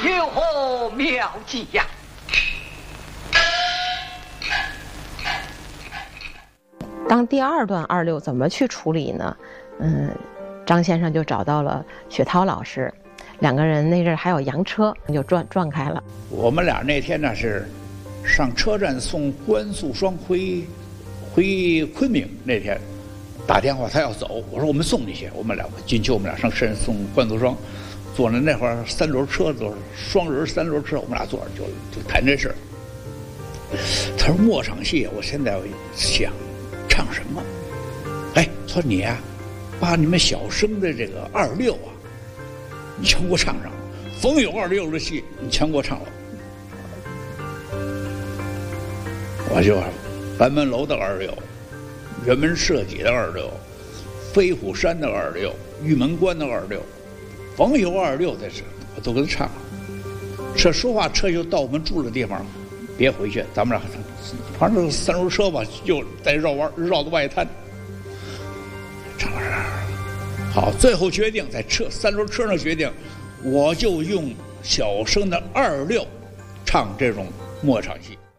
有何妙计呀？ 当第二段二六怎么去处理呢？张先生就找到了雪涛老师，两个人那阵还有洋车，就转开了。 我们俩那天呢是上车站送关素霜回昆明那天，打电话他要走，我说我们送你去，我们俩金秋我们俩上车站送关素霜，坐着那会儿三轮车都是双人三轮车，我们俩坐着就谈这事儿。他说末场戏，我现在想唱什么？哎，他说你呀，把你们小生的这个二六啊，你全给我唱上。逢有二六的戏，你全给我唱了。我就班门楼的二六，辕门射戟的二六，飞虎山的二六，玉门关的二六，逢有二六的事，我都给他唱了。这说话车就到我们住的地方，别回去，咱们俩反正三轮车吧，就再绕弯绕到外滩。唱了好，最后决定在三轮车上决定，我就用小生的二六唱这种末场戏。